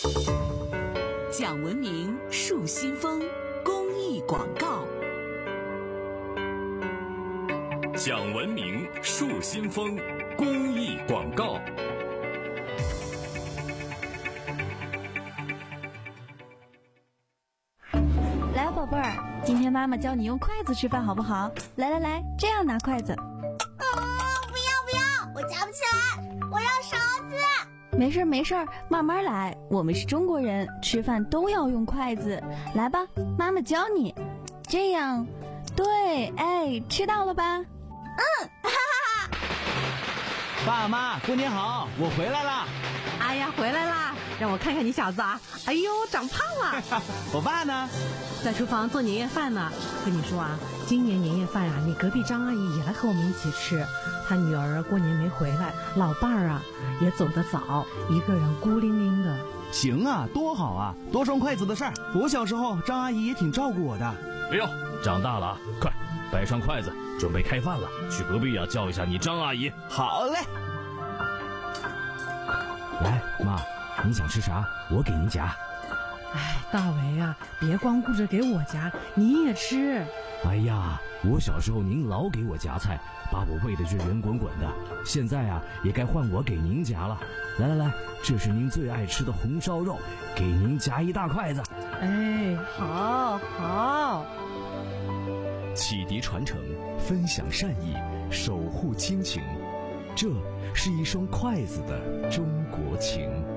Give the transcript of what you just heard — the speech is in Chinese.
讲文明树新风公益广告。 讲文明树新风公益广告。 来，宝贝儿，今天妈妈教你用筷子吃饭好不好？来，这样拿筷子。 不要，我夹不起来，我要勺子。 没事，慢慢来。我们是中国人，吃饭都要用筷子。来吧，妈妈教你。这样，对，哎，吃到了吧？ 哈哈。 爸妈，过年好，我回来啦！ 哎呀，回来啦！让我看看你小子啊！哎呦，长胖了。 我爸呢？ 在厨房做年夜饭呢。跟你说啊，今年年夜饭啊，你隔壁张阿姨也来和我们一起吃。她女儿过年没回来，老伴儿啊也走得早，一个人孤零零的。 行啊，多好啊，多双筷子的事儿。我小时候张阿姨也挺照顾我的。 哎呦，长大了啊，快摆上筷子，准备开饭了。去隔壁啊叫一下你张阿姨。 好嘞。 来，妈，你想吃啥？我给您夹。 哎，大为啊，别光顾着给我夹，你也吃。 哎呀，我小时候您老给我夹菜，把我喂的就圆滚滚的。现在啊，也该换我给您夹了。来，这是您最爱吃的红烧肉，给您夹一大筷子。 哎，好。 启迪传承，分享善意，守护亲情，这是一双筷子的中国情。